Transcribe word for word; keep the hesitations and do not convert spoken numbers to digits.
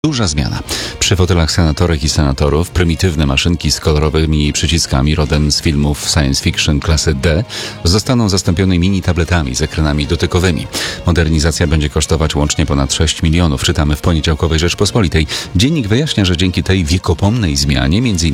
Duża zmiana. Przy fotelach senatorek i senatorów prymitywne maszynki z kolorowymi przyciskami rodem z filmów science fiction klasy D zostaną zastąpione mini tabletami z ekranami dotykowymi. Modernizacja będzie kosztować łącznie ponad sześć milionów, czytamy w poniedziałkowej Rzeczpospolitej. Dziennik wyjaśnia, że dzięki tej wiekopomnej zmianie między